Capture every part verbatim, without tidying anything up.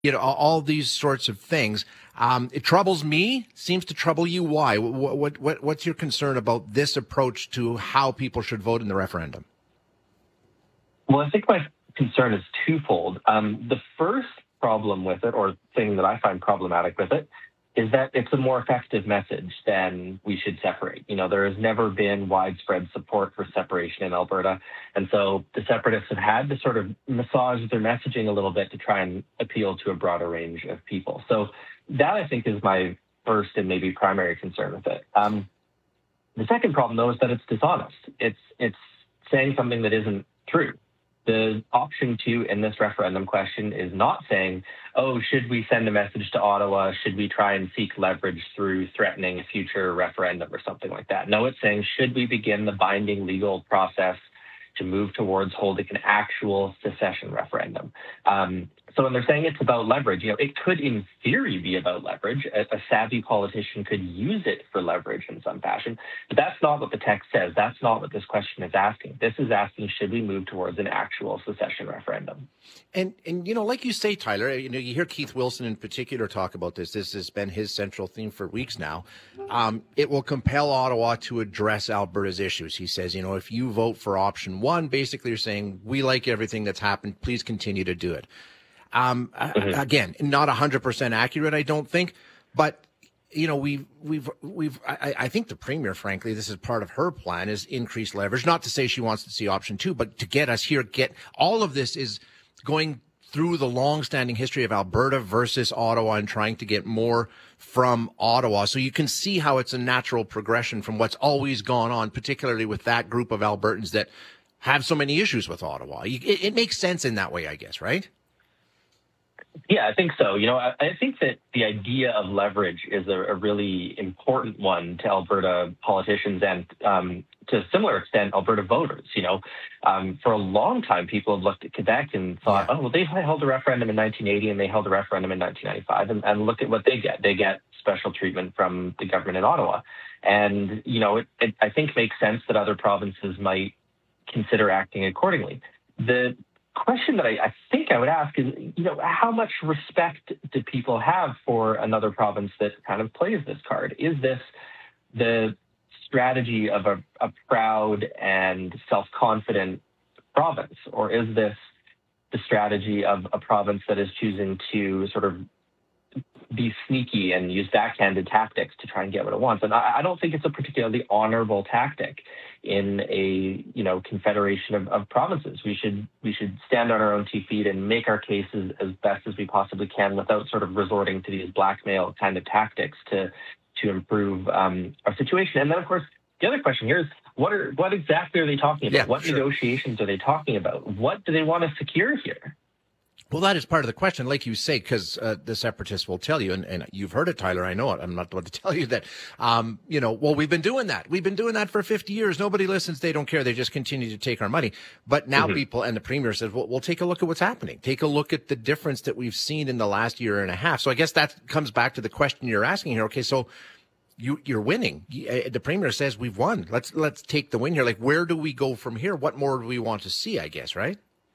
you know, all, all these sorts of things. Um, it troubles me, seems to trouble you. Why? What, what, what, what's your concern about this approach to how people should vote in the referendum? Well, I think my concern is twofold. Um, the first problem with it, or thing that I find problematic with it, is that it's a more effective message than we should separate. You know, there has never been widespread support for separation in Alberta. And so the separatists have had to sort of massage their messaging a little bit to try and appeal to a broader range of people. So that, I think, is my first and maybe primary concern with it. Um, the second problem, though, is that it's dishonest. It's, it's saying something that isn't true. The option two in this referendum question is not saying, oh, should we send a message to Ottawa? Should we try and seek leverage through threatening a future referendum or something like that? No, it's saying, should we begin the binding legal process to move towards holding an actual secession referendum? Um, so when they're saying it's about leverage, you know, it could in theory be about leverage. A, a savvy politician could use it for leverage in some fashion, but that's not what the text says. That's not what this question is asking. This is asking, should we move towards an actual secession referendum? And, and you know, like you say, Tyler, you know, you hear Keith Wilson in particular talk about this. This has been his central theme for weeks now. Um, it will compel Ottawa to address Alberta's issues. He says, you know, if you vote for option one, basically you're saying, we like everything that's happened. Please continue to do it. Um, mm-hmm. Again, not one hundred percent accurate, I don't think. But, you know, we've, we've, we've, I, I think the Premier, frankly, this is part of her plan, is increased leverage. Not to say she wants to see option two, but to get us here, get all of this is going through the long-standing history of Alberta versus Ottawa and trying to get more from Ottawa. So you can see how it's a natural progression from what's always gone on, particularly with that group of Albertans that have so many issues with Ottawa. It, it makes sense in that way, I guess, right? Yeah, I think so. You know, I, I think that the idea of leverage is a, a really important one to Alberta politicians and, um, to a similar extent, Alberta voters. You know, um, for a long time, people have looked at Quebec and thought, yeah. oh, well, they held a referendum in nineteen eighty and they held a referendum in nineteen ninety-five, and, and look at what they get. They get special treatment from the government in Ottawa. And, you know, it, it I think makes sense that other provinces might consider acting accordingly. The question that I, I think I would ask is, you know, how much respect do people have for another province that kind of plays this card? Is this the strategy of a, a proud and self-confident province, or is this the strategy of a province that is choosing to sort of be sneaky and use backhanded tactics to try and get what it wants? And I, I don't think it's a particularly honorable tactic in a, you know, confederation of, of provinces. We should we should stand on our own two feet and make our cases as best as we possibly can without sort of resorting to these blackmail kind of tactics to to improve um, our situation. And then, of course, the other question here is, what are what exactly are they talking about? Yeah, what sure. negotiations are they talking about? What do they want to secure here? Well, that is part of the question, like you say, because uh, the separatists will tell you, and, and you've heard it, Tyler, I know it, I'm not the one to tell you that, um, you know, well, we've been doing that. We've been doing that for fifty years. Nobody listens. They don't care. They just continue to take our money. But now mm-hmm. people, and the Premier says, well, we'll take a look at what's happening. Take a look at the difference that we've seen in the last year and a half. So I guess that comes back to the question you're asking here. Okay, so you, you're winning. The Premier says we've won. Let's, let's take the win here. Like, where do we go from here? What more do we want to see, I guess, right?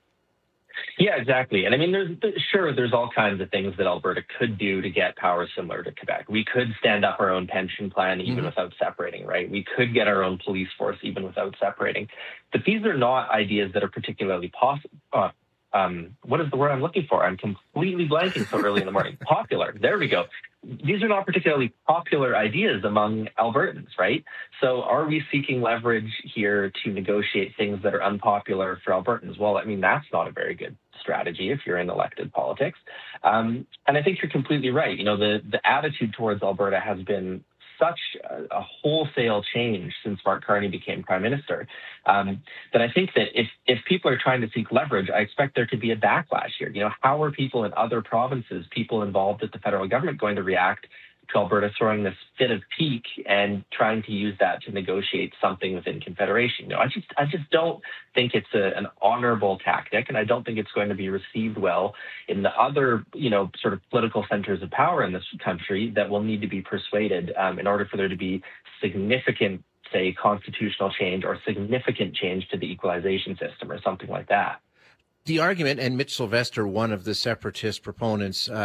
Yeah, exactly. And I mean, there's sure, there's all kinds of things that Alberta could do to get powers similar to Quebec. We could stand up our own pension plan even mm-hmm. without separating, right? We could get our own police force even without separating. But these are not ideas that are particularly possible. Uh, um, what is the word I'm looking for? I'm completely blanking so early in the morning. Popular. There we go. These are not particularly popular ideas among Albertans, right? So are we seeking leverage here to negotiate things that are unpopular for Albertans? Well, I mean, that's not a very good strategy if you're in elected politics. Um, and I think you're completely right. You know, the, the attitude towards Alberta has been such a, a wholesale change since Mark Carney became prime minister, um, that I think that if, if people are trying to seek leverage, I expect there could be a backlash here. You know, how are people in other provinces, people involved at the federal government, going to react to Alberta throwing this fit of pique and trying to use that to negotiate something within Confederation? You know, I just, I just don't think it's a, an honorable tactic, and I don't think it's going to be received well in the other, you know, sort of political centers of power in this country that will need to be persuaded um, in order for there to be significant, say, constitutional change or significant change to the equalization system or something like that. The argument, and Mitch Sylvester, one of the separatist proponents, uh,